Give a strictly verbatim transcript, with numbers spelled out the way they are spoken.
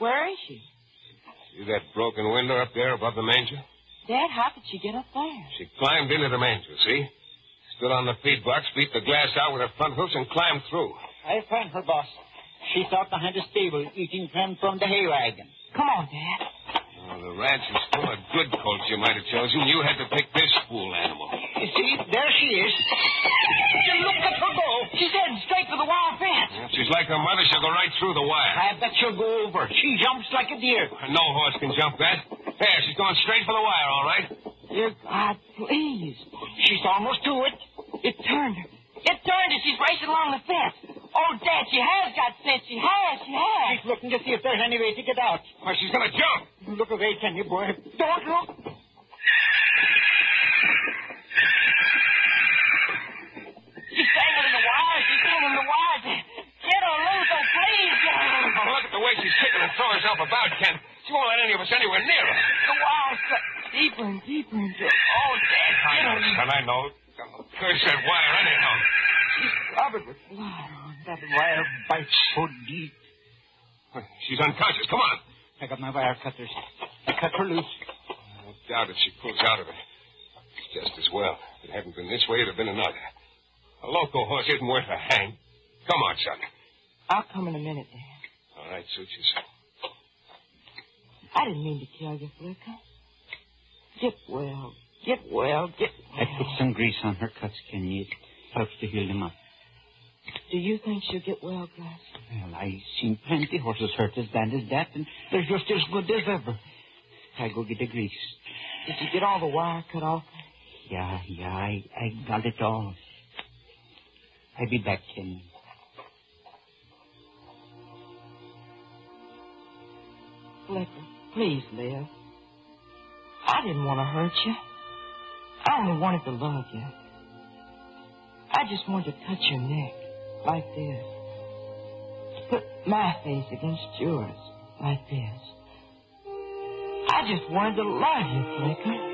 Where is she? See that broken window up there above the manger? Dad, how could she get up there? She climbed into the manger, see? Stood on the feed box, beat the glass out with her front hoofs, and climbed through. I found her, boss. She's out behind the stable, eating from, from the hay wagon. Come on, Dad. Oh, the ranch is full of good colts you might have chosen. You had to pick this fool animal. You see, there she is. Look at her go. She's heading straight for the wire fence. If she's like her mother, she'll go right through the wire. I bet she'll go over. She jumps like a deer. No horse can jump that. There, she's going straight for the wire, all right. Dear God, please. She's almost to it. It turned her. It turned her. She's racing along the fence. Oh, Dad, she has got sense. She has. She has. She's looking to see if there's any way to get out. Why, she's going to jump. Look away, can you, boy? Don't look. She's dangling the wire. She's dangling the wire. Get her loose, oh, please. Oh, look at the way she's kicking and throwing herself about, Ken. She won't let any of us anywhere near her. The wire's cut deeper and deeper into it. Oh, Dad, I get know, her. son, I know. Curse that wire anyhow. She's covered with blood. That wire bites so deep. She's unconscious. Come on. I got my wire cutters. I cut her loose. I doubt if she pulls out of it. It's just as well. If it hadn't been this way, it'd have been another. A loco horse isn't worth a hang. Come on, son. I'll come in a minute, Dad. All right, suit yourself. I didn't mean to kill you, Flicker. Get well. Get well. Get well. I put some grease on her cuts, Kenny. It helps to heal them up. Do you think she'll get well, Glass? Well, I've seen plenty horses hurt as bad as that, and they're just as good as ever. I go get the grease. Did you get all the wire cut off? Yeah, yeah, I, I got it all. I'll be back, Kenny. Flicker, please live. I didn't want to hurt you. I only wanted to love you. I just wanted to touch your neck, like this. Put my face against yours, like this. I just wanted to love you, Flicker.